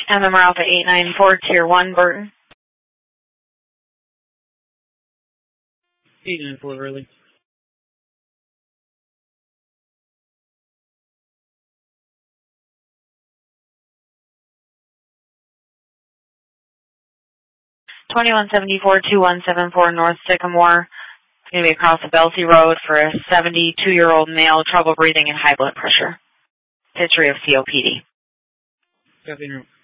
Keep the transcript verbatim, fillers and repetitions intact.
M M R Alpha eight nine four, Tier one, Burton. eight nine four, early. twenty-one seventy-four, two one seven four, North Sycamore. It's going to be across the Belsey Road for a seventy-two-year-old male, trouble breathing and high blood pressure. History of C O P D. Copy,